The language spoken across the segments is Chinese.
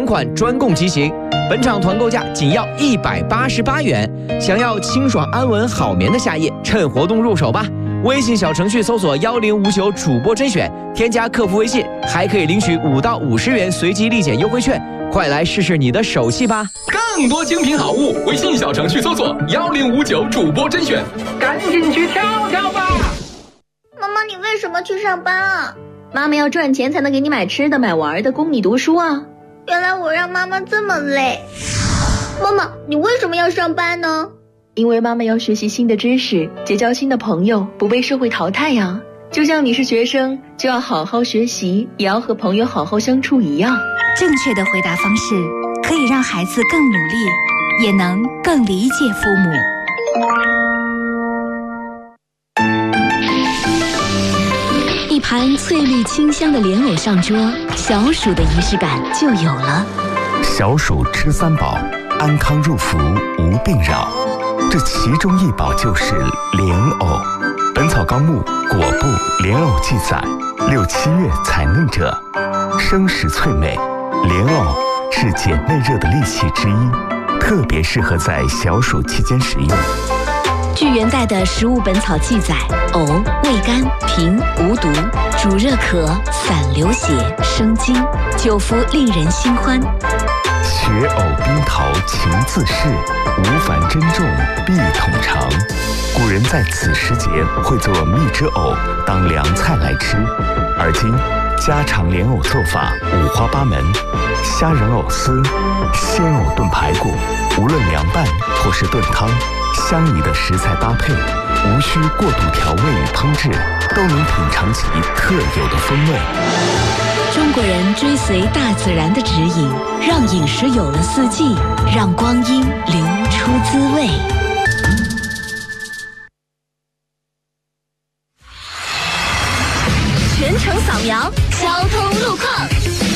款专供机型。本场团购价仅要188元。想要清爽安稳好眠的夏夜，趁活动入手吧！微信小程序搜索1059主播甄选，添加客服微信，还可以领取5到50元随机立减优惠券。快来试试你的手气吧！ 更多精品好物，微信小程序搜索1059主播甄选，赶紧去跳跳吧！ 妈妈，你为什么去上班啊？ 妈妈要赚钱才能给你买吃的买玩的，供你读书啊。 原来我让妈妈这么累。妈妈，你为什么要上班呢？ 因为妈妈要学习新的知识，结交新的朋友，不被社会淘汰呀。就像你是学生，就要好好学习，也要和朋友好好相处一样。 正确的回答方式可以让孩子更努力，也能更理解父母。一盘翠绿清香的莲藕上桌，小暑的仪式感就有了。 小暑吃3宝，安康入福无病扰，这其中一宝就是莲藕。本草纲目果部莲藕记载，6、7月采嫩者，生食脆美。莲藕是减内热的利器之一，特别适合在小暑期间食用。 据元代的《食物本草》记载，藕味甘平无毒，主热咳，散流血，生津，久服令人心欢。 学藕冰桃情自适，无烦珍重必统尝。古人在此时节会做蜜汁藕当凉菜来吃，而今家常莲藕做法五花八门，虾仁藕丝、鲜藕炖排骨，无论凉拌或是炖汤，相宜的食材搭配，无需过度调味与烹制，都能品尝其特有的风味。 中国人追随大自然的指引，让饮食有了四季，让光阴流出滋味。全程扫描交通路况。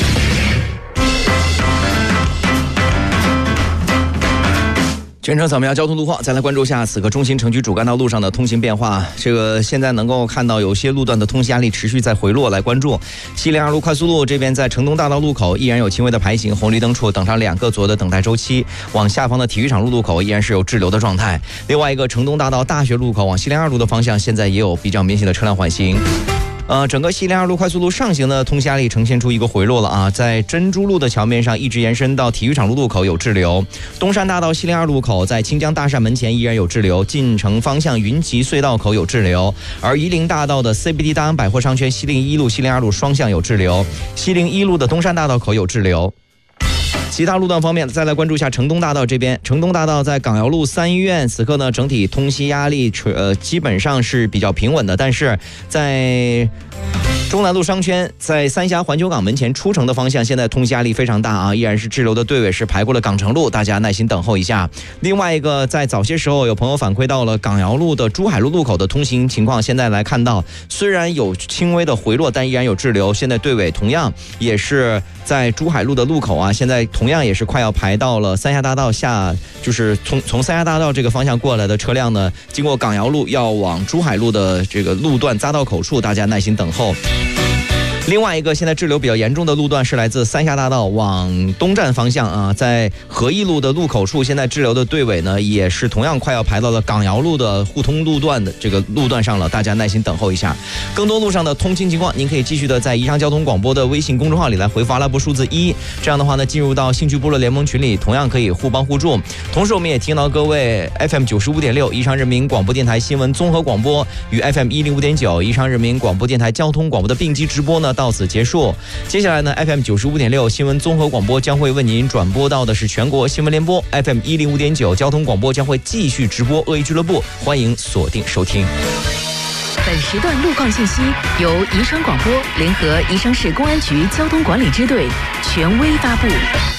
全程扫描交通路况，再来关注下此刻中心城区主干道路上的通行变化。这个现在能够看到有些路段的通行压力持续在回落，来关注西陵2路快速路这边在城东大道路口依然有轻微的排行，红绿灯处等上2个左右的等待周期。往下方的体育场路口依然是有滞留的状态。另外一个城东大道大学路口往西陵2路的方向现在也有比较明显的车辆缓行。整个西陵2路快速路上行的通行压力呈现出一个回落了啊，在珍珠路的桥面上一直延伸到体育场路口有滞留，东山大道西陵2路口在清江大厦门前依然有滞留，进城方向云集隧道口有滞留，而夷陵大道的 CBD 大安百货商圈西陵1路西陵2路双向有滞留，西陵1路的东山大道口有滞留。其他路段方面，再来关注一下城东大道这边。城东大道在港瑶路3医院，此刻呢整体通行压力基本上是比较平稳的，但是在中南路商圈在三峡环球港门前出城的方向，现在通行压力非常大啊，依然是滞留的队尾是排过了港城路，大家耐心等候一下。另外一个，在早些时候有朋友反馈到了港瑶路的珠海路路口的通行情况，现在来看到虽然有轻微的回落，但依然有滞留。现在队尾同样也是在珠海路的路口啊，现在同样也是快要排到了三峡大道下，就是从三峡大道这个方向过来的车辆呢，经过港瑶路要往珠海路的这个路段匝道口处，大家耐心等候。另外一个现在滞留比较严重的路段是来自三峡大道往东站方向啊，在和义路的路口处，现在滞留的队尾呢也是同样快要排到了港瑶路的互通路段的这个路段上了，大家耐心等候一下。更多路上的通勤情况，您可以继续的在宜昌交通广播的微信公众号里来回复阿拉伯数字1，这样的话呢，进入到兴趣部落联盟群里，同样可以互帮互助。同时，我们也听到各位 FM 95.6宜昌人民广播电台新闻综合广播与 FM 105.9宜昌人民广播电台交通广播的并机直播呢，到此结束。接下来呢 FM 95.6新闻综合广播将会为您转播到的是全国新闻联播， FM 105.9交通广播将会继续直播恶意俱乐部，欢迎锁定收听。 本时段路况信息由宜昌广播联合宜昌市公安局交通管理支队权威发布。